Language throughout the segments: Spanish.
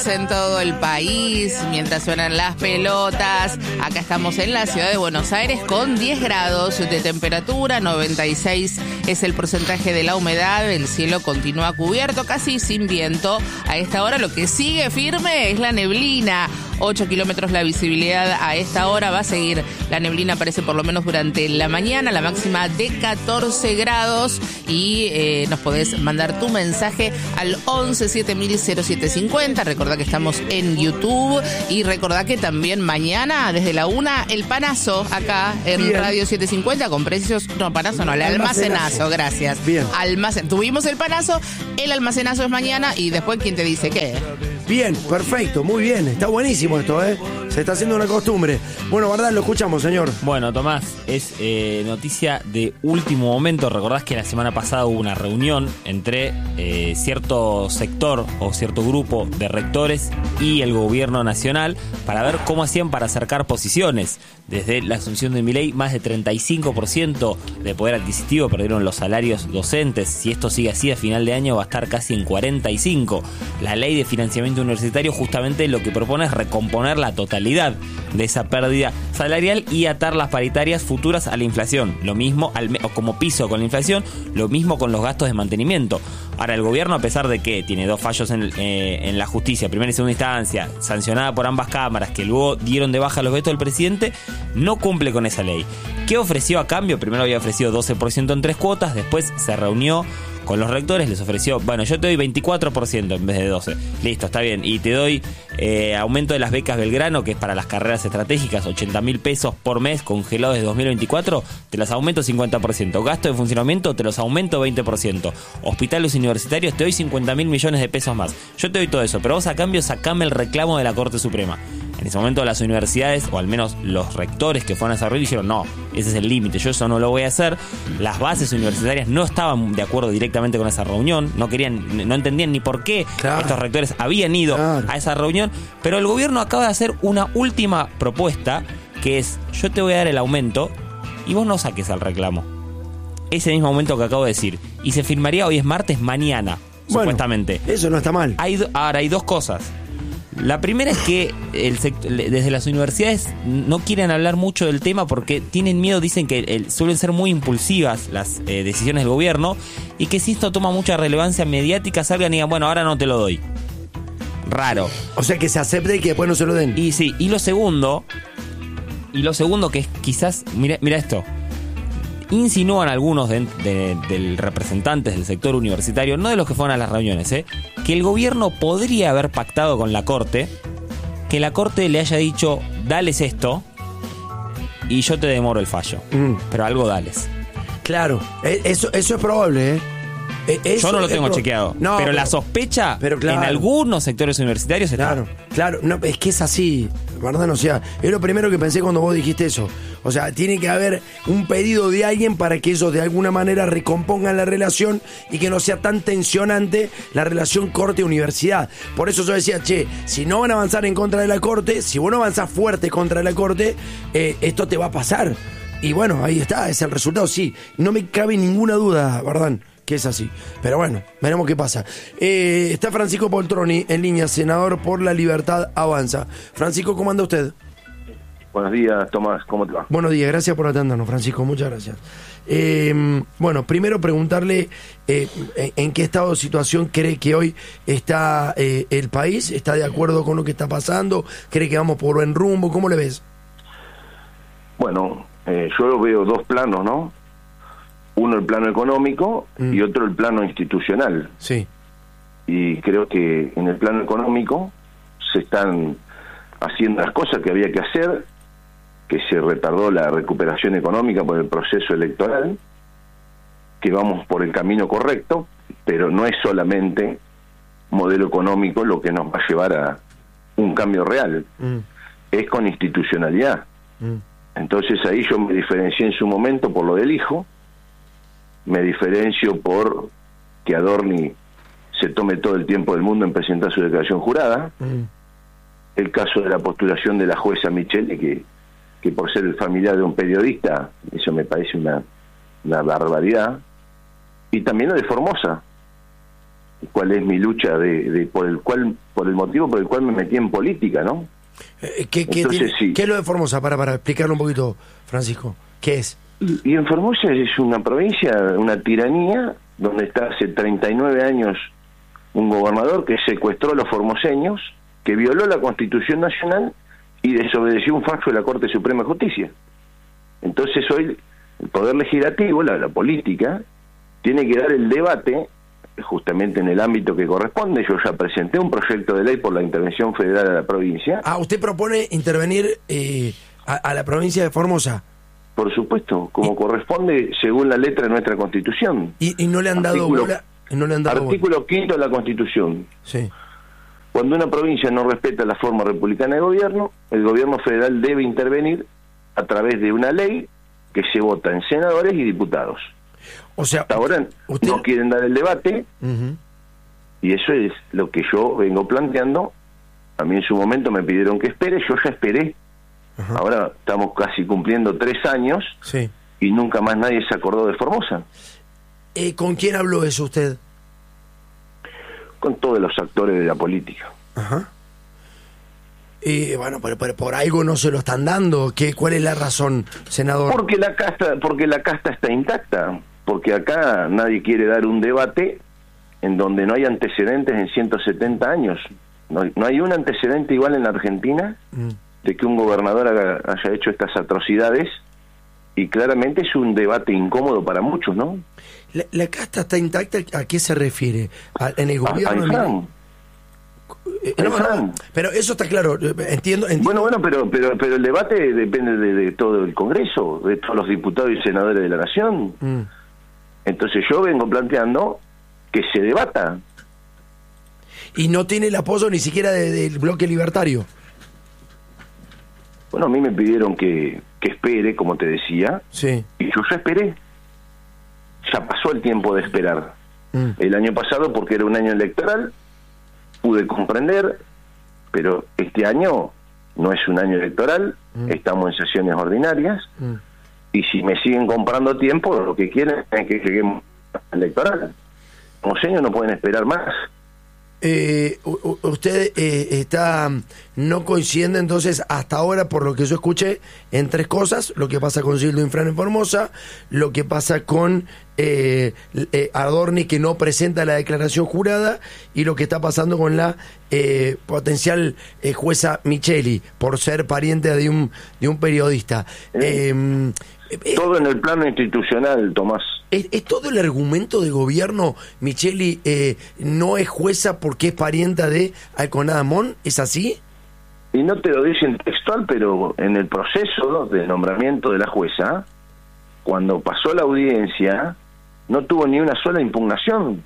En todo el país, mientras suenan las pelotas. Acá estamos en la ciudad de Buenos Aires con 10 grados de temperatura, 96 es el porcentaje de la humedad, el cielo continúa cubierto, casi sin viento. A esta hora lo que sigue firme es la neblina, 8 kilómetros la visibilidad a esta hora, va a seguir la neblina, parece por lo menos durante la mañana, la máxima de 14 grados y nos podés mandar tu mensaje al 11 7000 0750, recordá que estamos en YouTube y recordá que también mañana desde la 1 el panazo acá en Bien. Radio 750 con precios, no panazo no, el almacenazo, gracias. Bien. Tuvimos el panazo, el almacenazo es mañana y después ¿quién te dice qué? Bien, perfecto, muy bien, está buenísimo esto, se está haciendo una costumbre. Bueno, Bardal, lo escuchamos, señor. Bueno, Tomás, es noticia de último momento. Recordás que la semana pasada hubo una reunión entre cierto sector o cierto grupo de rectores y el gobierno nacional para ver cómo hacían para acercar posiciones. Desde la asunción de Milei, más de 35% de poder adquisitivo perdieron los salarios docentes. Si esto sigue así, a final de año va a estar casi en 45%. La ley de financiamiento universitario justamente lo que propone es recomponer la totalidad de esa pérdida salarial y atar las paritarias futuras a la inflación. Lo mismo, como piso con la inflación, lo mismo con los gastos de mantenimiento. Ahora, el gobierno, a pesar de que tiene dos fallos en la justicia, primera y segunda instancia, sancionada por ambas cámaras, que luego dieron de baja los vetos del presidente, no cumple con esa ley. ¿Qué ofreció a cambio? Primero había ofrecido 12% en 3 cuotas, después se reunió con los rectores, les ofreció, bueno, yo te doy 24% en vez de 12%. Listo, está bien. Y te doy aumento de las becas Belgrano, que es para las carreras estratégicas, 80.000 pesos por mes congelados desde 2024, te los aumento 50%. Gasto de funcionamiento, te los aumento 20%. Hospitales universitarios, te doy 50.000 millones de pesos más. Yo te doy todo eso, pero vos a cambio sacame el reclamo de la Corte Suprema. En ese momento las universidades, o al menos los rectores que fueron a esa reunión, dijeron, no, ese es el límite, yo eso no lo voy a hacer. Las bases universitarias no estaban de acuerdo directamente con esa reunión, no entendían ni por qué estos rectores habían ido a esa reunión, pero el gobierno acaba de hacer una última propuesta, que es, yo te voy a dar el aumento y vos no saques el reclamo. Ese mismo aumento que acabo de decir. Y se firmaría, hoy es martes, mañana, supuestamente. Eso no está mal. Ahora hay dos cosas. La primera es que desde las universidades no quieren hablar mucho del tema porque tienen miedo, dicen que suelen ser muy impulsivas las decisiones del gobierno y que si esto toma mucha relevancia mediática salgan y digan, bueno, ahora no te lo doy. Raro. O sea, que se acepte y que después no se lo den. Y sí, y lo segundo que es quizás, mira esto, insinúan algunos del representantes del sector universitario, no de los que fueron a las reuniones, que el gobierno podría haber pactado con la Corte, que la Corte le haya dicho, dales esto y yo te demoro el fallo. Pero algo dales. Claro, eso es probable, yo no lo tengo chequeado, pero la sospecha en algunos sectores universitarios está. Claro, no, es que es así, ¿verdad? O sea, es lo primero que pensé cuando vos dijiste eso. O sea, tiene que haber un pedido de alguien para que ellos de alguna manera recompongan la relación y que no sea tan tensionante la relación Corte-Universidad. Por eso yo decía, si no van a avanzar en contra de la Corte, si vos no avanzás fuerte contra la Corte, esto te va a pasar. Y bueno, ahí está, es el resultado, sí. No me cabe ninguna duda, ¿verdad? Que es así. Pero bueno, veremos qué pasa. Está Francisco Poltroni en línea, senador por La Libertad Avanza. Francisco, ¿cómo anda usted? Buenos días, Tomás, ¿cómo te va? Buenos días, gracias por atendernos, Francisco, muchas gracias. Bueno, primero preguntarle en qué estado de situación cree que hoy está el país. ¿Está de acuerdo con lo que está pasando? ¿Cree que vamos por buen rumbo? ¿Cómo le ves? Bueno, yo veo dos planos, ¿no? Uno el plano económico y otro el plano institucional. Sí. Y creo que en el plano económico se están haciendo las cosas que había que hacer, que se retardó la recuperación económica por el proceso electoral, que vamos por el camino correcto, pero no es solamente modelo económico lo que nos va a llevar a un cambio real, es con institucionalidad. Entonces ahí yo me diferencié en su momento por lo del hijo, me diferencio por que Adorni se tome todo el tiempo del mundo en presentar su declaración jurada, el caso de la postulación de la jueza Micheli, que por ser el familiar de un periodista, eso me parece una barbaridad, y también lo de Formosa, cuál es mi lucha por el motivo por el cual me metí en política, ¿no? ¿Qué Sí. es lo de Formosa? Para explicarlo un poquito, Francisco. ¿Qué es? Y en Formosa es una provincia, una tiranía, donde está hace 39 años un gobernador que secuestró a los formoseños, que violó la Constitución Nacional y desobedeció un fallo de la Corte Suprema de Justicia. Entonces hoy el Poder Legislativo, la política, tiene que dar el debate justamente en el ámbito que corresponde. Yo ya presenté un proyecto de ley por la intervención federal a la provincia. ¿Usted propone intervenir a la provincia de Formosa? Por supuesto, como corresponde según la letra de nuestra Constitución. ¿Y no le han dado bola? No le han dado Artículo 5 de la Constitución. Sí. Cuando una provincia no respeta la forma republicana de gobierno, el gobierno federal debe intervenir a través de una ley que se vota en senadores y diputados. O sea, hasta ahora no quieren dar el debate, y eso es lo que yo vengo planteando. A mí en su momento me pidieron que espere, yo ya esperé. Ahora estamos casi cumpliendo 3 años, sí, y nunca más nadie se acordó de Formosa. ¿Con quién habló eso usted? Con todos los actores de la política. Ajá. Bueno, pero por algo no se lo están dando. ¿Cuál es la razón, senador? Porque la casta está intacta. Porque acá nadie quiere dar un debate en donde no hay antecedentes en 170 años. No hay un antecedente igual en la Argentina de que un gobernador haya hecho estas atrocidades, y claramente es un debate incómodo para muchos, ¿no? ¿La casta está intacta? ¿A qué se refiere? ¿En el gobierno? No, pero eso está claro, entiendo. Bueno, pero el debate depende de todo el Congreso, de todos los diputados y senadores de la Nación. Entonces yo vengo planteando que se debata. Y no tiene el apoyo ni siquiera del bloque libertario. Bueno, a mí me pidieron que espere, como te decía, sí, y yo ya esperé. Ya pasó el tiempo de esperar. El año pasado, porque era un año electoral, pude comprender, pero este año no es un año electoral, estamos en sesiones ordinarias, y si me siguen comprando tiempo, lo que quieren es que lleguemos a electoral. Como señores no pueden esperar más. Usted no coincide entonces hasta ahora, por lo que yo escuché, en 3 cosas: lo que pasa con Gildo Infran en Formosa, lo que pasa con Adorni, que no presenta la declaración jurada, y lo que está pasando con la potencial jueza Micheli, por ser pariente de un periodista. Todo en el plano institucional, Tomás. ¿Es todo el argumento de gobierno? Micheli no es jueza porque es parienta de Alconada Amón, ¿es así? Y no te lo dicen textual, pero en el proceso de nombramiento de la jueza, cuando pasó la audiencia, no tuvo ni una sola impugnación.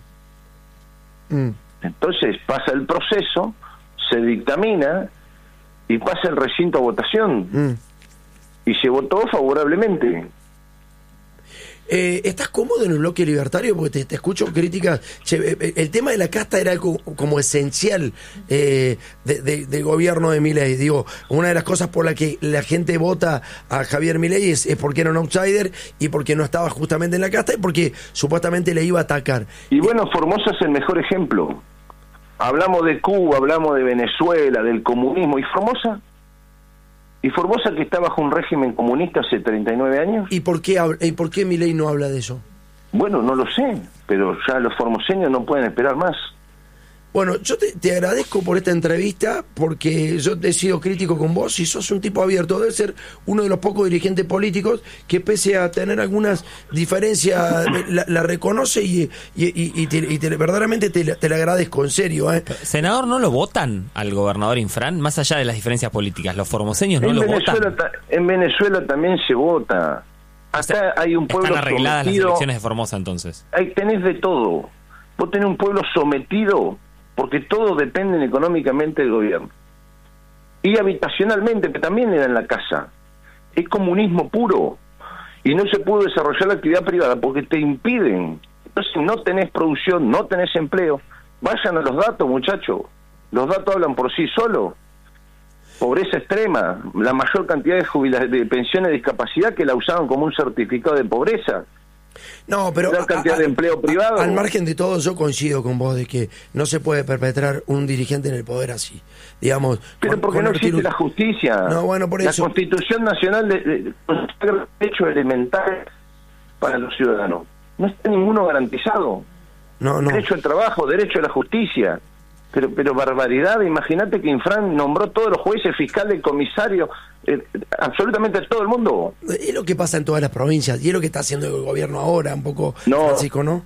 Entonces pasa el proceso, se dictamina y pasa el recinto a votación. Y se votó favorablemente. ¿Estás cómodo en el bloque libertario? Porque te escucho críticas. El tema de la casta era algo como esencial del gobierno de Milei. Digo, una de las cosas por la que la gente vota a Javier Milei es porque era un outsider y porque no estaba justamente en la casta y porque supuestamente le iba a atacar. Y bueno, Formosa es el mejor ejemplo. Hablamos de Cuba, hablamos de Venezuela, del comunismo. ¿Y Formosa? ¿Y Formosa, que está bajo un régimen comunista hace 39 años? ¿Y por qué Milei no habla de eso? Bueno, no lo sé, pero ya los formoseños no pueden esperar más. Bueno, yo te agradezco por esta entrevista, porque yo he sido crítico con vos y sos un tipo abierto. Debes ser uno de los pocos dirigentes políticos que, pese a tener algunas diferencias, la reconoce y verdaderamente te la agradezco, en serio. Senador, ¿no lo votan al gobernador Infran? Más allá de las diferencias políticas, ¿los formoseños no lo votan? En Venezuela también se vota. Acá hay un pueblo ¿Están arregladas sometido, las elecciones de Formosa entonces? Ahí tenés de todo. Vos tenés un pueblo sometido porque todos dependen económicamente del gobierno. Y habitacionalmente, que también le dan la casa. Es comunismo puro. Y no se pudo desarrollar la actividad privada porque te impiden. Entonces no tenés producción, no tenés empleo. Vayan a los datos, muchachos. Los datos hablan por sí solos. Pobreza extrema, la mayor cantidad de pensiones de discapacidad que la usaban como un certificado de pobreza. No, pero gran cantidad de empleo privado. Al margen de todo, yo coincido con vos de que no se puede perpetrar un dirigente en el poder así, digamos. Pero porque no existe la justicia. No, bueno, por eso. La Constitución Nacional consagra derechos elementales para los ciudadanos. No está ninguno garantizado. No. Derecho al trabajo, derecho a la justicia. Pero barbaridad, imagínate que Infran nombró todos los jueces, fiscales, comisarios, absolutamente todo el mundo. Es lo que pasa en todas las provincias, y es lo que está haciendo el gobierno ahora, un poco, Francisco, ¿no?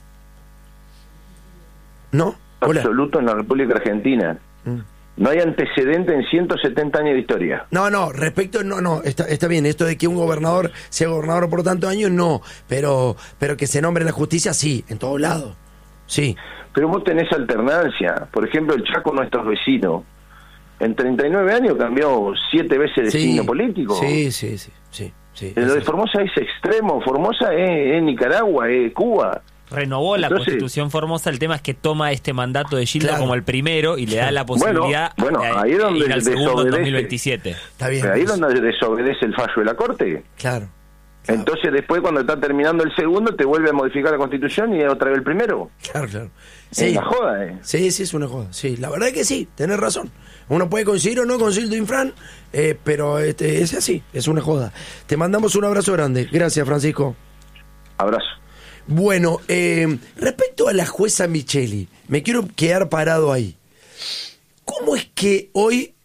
¿No? Hola. Absoluto en la República Argentina. No hay antecedente en 170 años de historia. No, está bien, esto de que un gobernador sea gobernador por tantos años, no, pero que se nombre la justicia, sí, en todos lados, sí. Pero vos tenés alternancia. Por ejemplo, el Chaco, nuestros vecinos, en 39 años cambió 7 veces de signo político. Sí. Lo de Formosa es extremo. Formosa es Nicaragua, es Cuba. Renovó la Constitución Formosa. El tema es que toma este mandato de Gildo como el primero y le da la posibilidad ahí es donde ir al segundo en 2027. Está bien. Pero ahí es donde desobedece el fallo de la Corte. Claro. Entonces después, cuando está terminando el segundo, te vuelve a modificar la Constitución y otra vez el primero. Claro. Sí. Es una joda, Sí, es una joda. Sí, la verdad es que sí, tenés razón. Uno puede coincidir o no con Gildo Infran, pero es así, es una joda. Te mandamos un abrazo grande. Gracias, Francisco. Abrazo. Bueno, respecto a la jueza Micheli, me quiero quedar parado ahí. ¿Cómo es que hoy,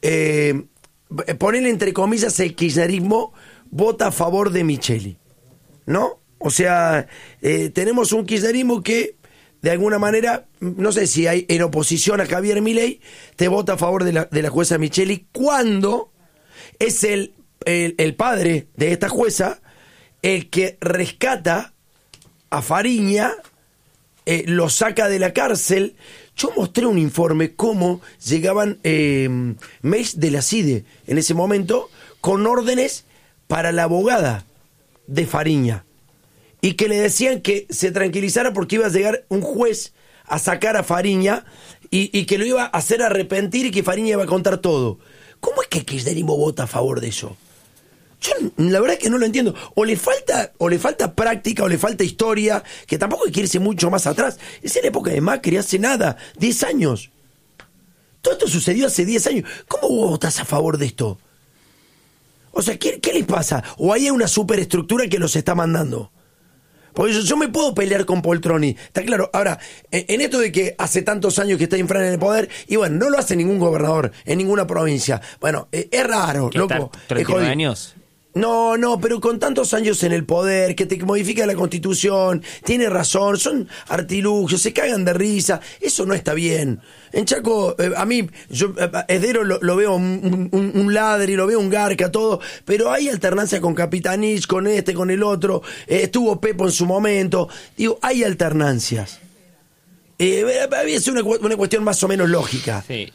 ponerle entre comillas, el kirchnerismo vota a favor de Micheli? ¿No? O sea, tenemos un kirchnerismo que, de alguna manera, no sé si hay en oposición a Javier Milei, te vota a favor de la jueza Micheli, cuando es el padre de esta jueza el que rescata a Fariña, lo saca de la cárcel. Yo mostré un informe cómo llegaban mails de la CIDE en ese momento con órdenes para la abogada de Fariña y que le decían que se tranquilizara porque iba a llegar un juez a sacar a Fariña y que lo iba a hacer arrepentir y que Fariña iba a contar todo. ¿Cómo es que Kirchnerismo vota a favor de eso? Yo la verdad es que no lo entiendo. O le falta práctica, o le falta historia, que tampoco hay que irse mucho más atrás. Es en la época de Macri, hace nada, 10 años. Todo esto sucedió hace 10 años. ¿Cómo vos votás a favor de esto? O sea, ¿qué les pasa? ¿O hay una superestructura que los está mandando? Porque yo me puedo pelear con Poltroni, está claro. Ahora, en esto de que hace tantos años que está Infran en el poder, y bueno, no lo hace ningún gobernador en ninguna provincia. Bueno, es raro, loco. 39 años. No, pero con tantos años en el poder, que te modifica la Constitución, tiene razón, son artilugios, se cagan de risa, eso no está bien. En Chaco, a mí, Esdero lo veo un ladri, lo veo un garca, todo, pero hay alternancia con Capitanich, con con el otro, estuvo Pepo en su momento, digo, hay alternancias. Es una cuestión más o menos lógica. Sí,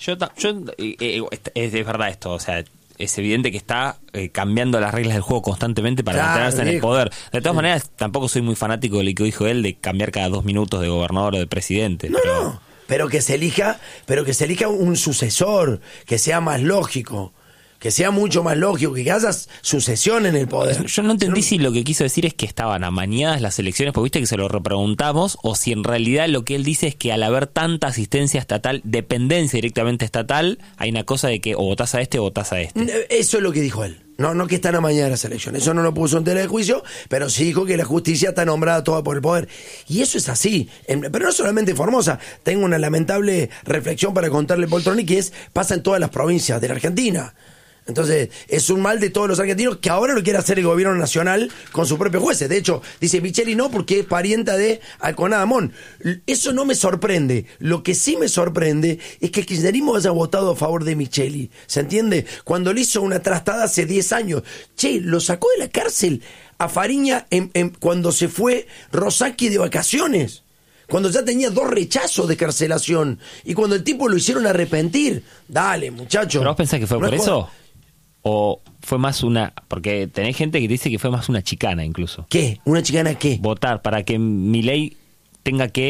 es verdad esto, o sea, es evidente que está cambiando las reglas del juego constantemente para mantenerse en el poder. De todas maneras, tampoco soy muy fanático de lo que dijo él de cambiar cada 2 minutos de gobernador o de presidente. Pero que se elija un sucesor, que sea más lógico, que sea mucho más lógico, que haya sucesión en el poder. Yo no entendí si lo que quiso decir es que estaban amañadas las elecciones, porque viste que se lo repreguntamos, o si en realidad lo que él dice es que al haber tanta asistencia estatal, dependencia directamente estatal, hay una cosa de que o votás a este o votás a este. Eso es lo que dijo él. No que están amañadas las elecciones. Eso no lo puso en tela de juicio, pero sí dijo que la justicia está nombrada toda por el poder. Y eso es así. Pero no solamente en Formosa. Tengo una lamentable reflexión para contarle a Poltroni, que pasa en todas las provincias de la Argentina. Entonces, es un mal de todos los argentinos que ahora lo quiere hacer el gobierno nacional con sus propios jueces. De hecho, dice Micheli no porque es parienta de Alconada Amón. Eso no me sorprende. Lo que sí me sorprende es que el kirchnerismo haya votado a favor de Micheli. ¿Se entiende? Cuando le hizo una trastada hace 10 años. Lo sacó de la cárcel a Fariña cuando se fue Rosaki de vacaciones. Cuando ya tenía 2 rechazos de carcelación. Y cuando el tipo lo hicieron arrepentir. Dale, muchacho. ¿Pero vos pensás que fue por eso? ¿O fue más porque tenés gente que dice que fue más una chicana incluso? ¿Qué? ¿Una chicana qué? Votar para que Milei tenga que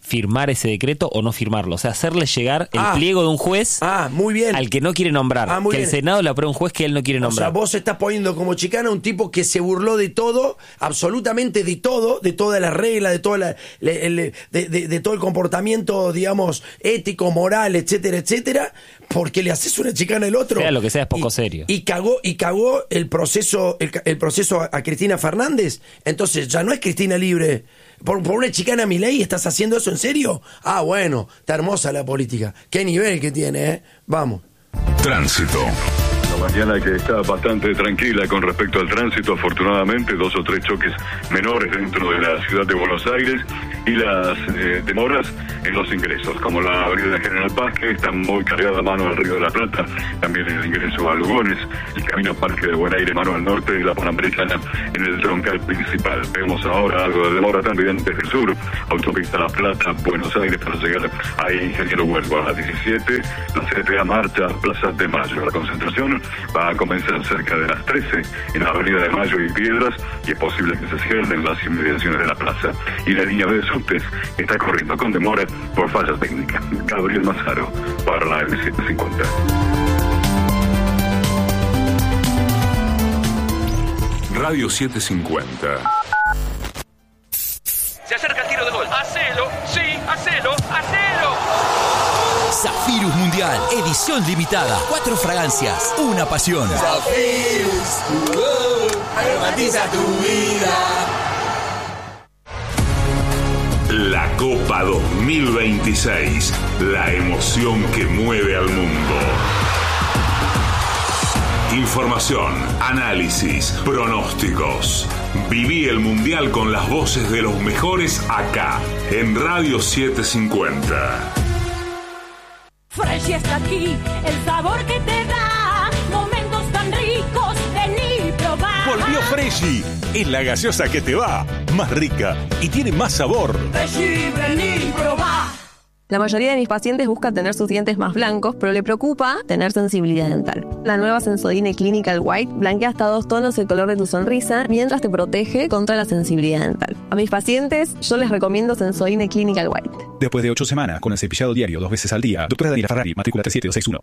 firmar ese decreto o no firmarlo. O sea, hacerle llegar el pliego de un juez muy bien. al que no quiere nombrar. Muy que bien. el Senado le apruebe un juez que él no quiere nombrar. O sea, vos estás poniendo como chicana un tipo que se burló de todo, absolutamente de todo, de todas las reglas, de toda de todo el comportamiento, digamos, ético, moral, etcétera, etcétera, porque le haces una chicana al otro. Sea lo que sea, es poco serio. Y cagó el proceso a Cristina Fernández. Entonces ya no es Cristina libre. Por una chicana a Milei, ¿estás haciendo eso en serio? Bueno, está hermosa la política. Qué nivel que tiene, Vamos. Tránsito. La mañana que está bastante tranquila con respecto al tránsito, afortunadamente 2 o 3 choques menores dentro de la ciudad de Buenos Aires y las demoras en los ingresos, como la avenida General Paz, que está muy cargada mano al Río de la Plata, también el ingreso a Lugones, el camino Parque de Buen Aire mano al norte y la Panamericana en el troncal principal. Vemos ahora algo de demora también desde el sur, autopista La Plata, Buenos Aires, para llegar a Ingeniero Huelva a las 17, la CTA marcha Plaza de Mayo. La concentración va a comenzar cerca de las 13 en la avenida de Mayo y Piedras, y es posible que se cierren las inmediaciones de la plaza. Y la línea de subtes está corriendo con demora por falla técnica. Gabriel Mazaro para la M750. Radio 750. Se acerca el tiro de gol. ¡Hacelo! ¡Sí! ¡Hacelo! ¡Hacelo! Zafirus Mundial, edición limitada. 4 fragancias, una pasión. Zafirus, aromatiza tu vida. La Copa 2026, la emoción que mueve al mundo. Información, análisis, pronósticos. Viví el Mundial con las voces de los mejores acá, en Radio 750. Freshly está aquí, el sabor que te da momentos tan ricos, vení probar. Volvió Freshly, es la gaseosa que te va, más rica y tiene más sabor. Freshly, vení probar. La mayoría de mis pacientes buscan tener sus dientes más blancos, pero le preocupa tener sensibilidad dental. La nueva Sensodyne Clinical White blanquea hasta 2 tonos el color de tu sonrisa, mientras te protege contra la sensibilidad dental. A mis pacientes, yo les recomiendo Sensodyne Clinical White. Después de 8 semanas, con el cepillado diario 2 veces al día, doctora Daniela Ferrari, matrícula 37261.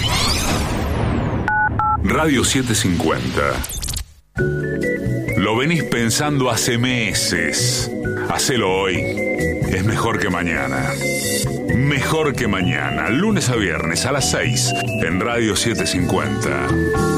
Radio 750. Lo venís pensando hace meses. Hacelo hoy. Es mejor que mañana. Mejor que mañana, lunes a viernes a las 6 en Radio 750.